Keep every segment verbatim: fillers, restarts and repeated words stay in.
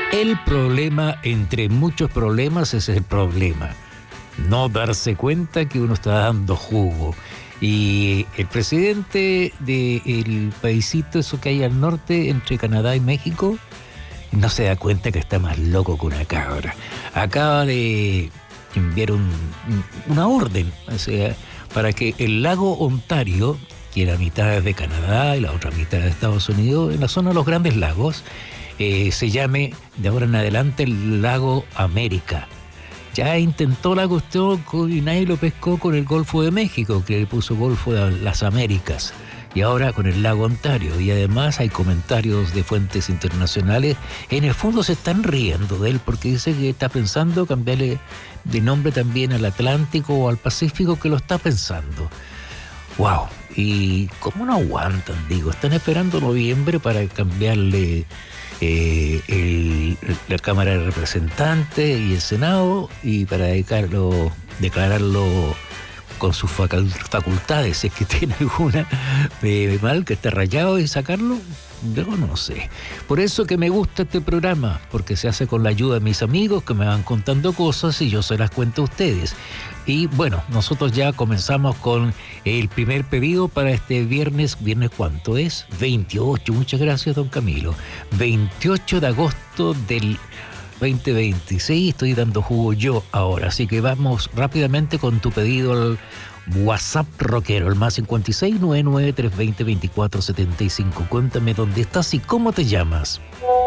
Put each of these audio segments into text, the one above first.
El problema, entre muchos problemas, es el problema. No darse cuenta que uno está dando jugo. Y el presidente del paisito, eso que hay al norte, entre Canadá y México, no se da cuenta que está más loco que una cabra. Acaba de enviar un, una orden, o sea, para que el lago Ontario, que la mitad es de Canadá y la otra mitad de Estados Unidos, en la zona de los Grandes Lagos, eh, se llame de ahora en adelante el lago América. Ya intentó la cuestión y nadie lo pescó con el Golfo de México, que le puso Golfo de las Américas. Y ahora con el lago Ontario. Y además hay comentarios de fuentes internacionales. En el fondo se están riendo de él porque dice que está pensando cambiarle de nombre también al Atlántico o al Pacífico, que lo está pensando. ¡Wow! Y cómo no aguantan, digo. Están esperando noviembre para cambiarle eh, el, la Cámara de Representantes y el Senado y para declararlo, declararlo con sus facultades, si es que tiene alguna eh, mal, que esté rayado, y sacarlo. Yo no sé. Por eso que me gusta este programa, porque se hace con la ayuda de mis amigos que me van contando cosas y yo se las cuento a ustedes. Y bueno, nosotros ya comenzamos con el primer pedido para este viernes. ¿Viernes cuánto es? veintiocho. Muchas gracias, don Camilo. veintiocho de agosto del veinte veintiséis. Estoy dando jugo yo ahora, así que vamos rápidamente con tu pedido al WhatsApp rockero, el más cincuenta y seis, noventa y nueve, trescientos veinte, veinticuatro setenta y cinco. Cuéntame dónde estás y cómo te llamas.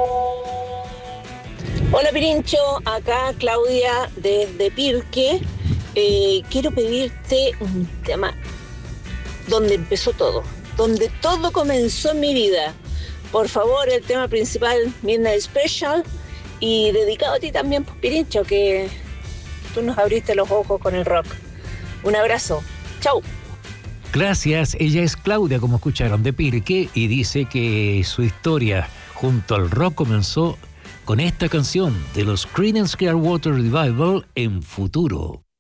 Hola Pirincho, acá Claudia desde Pirque. Eh, quiero pedirte un tema donde empezó todo, donde todo comenzó en mi vida. Por favor, el tema principal, Midnight Special, y dedicado a ti también, pues, Pirincho, que tú nos abriste los ojos con el rock. Un abrazo. Chau. Gracias. Ella es Claudia, como escucharon, de Pirque, y dice que su historia junto al rock comenzó con esta canción de los Creedence Clearwater Revival, En Futuro.